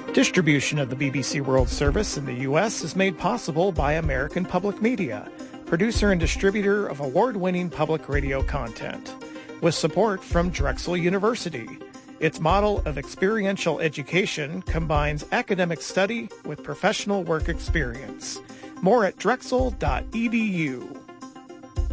Distribution of the BBC World Service in the U.S. is made possible by American Public Media, producer and distributor of award-winning public radio content, with support from Drexel University. Its model of experiential education combines academic study with professional work experience. More at drexel.edu.